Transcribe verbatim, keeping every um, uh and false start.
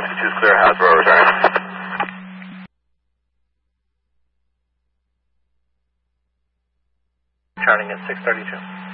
Whiskey two is clear, Hasbro, returning. Charting at six thirty-two.